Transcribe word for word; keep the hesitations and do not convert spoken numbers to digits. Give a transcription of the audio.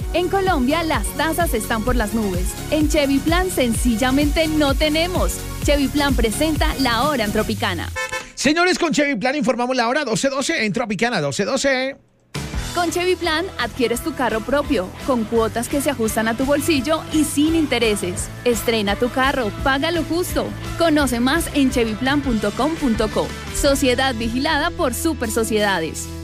En Colombia, las tasas están por las nubes. En Chevy Plan, sencillamente no tenemos. Chevy Plan presenta La Hora en Tropicana. Señores, con Chevy Plan informamos la hora doce doce en Tropicana doce doce. Con Chevy Plan adquieres tu carro propio, con cuotas que se ajustan a tu bolsillo y sin intereses. Estrena tu carro, paga lo justo. Conoce más en chevy plan punto com punto co. Sociedad vigilada por Super Sociedades.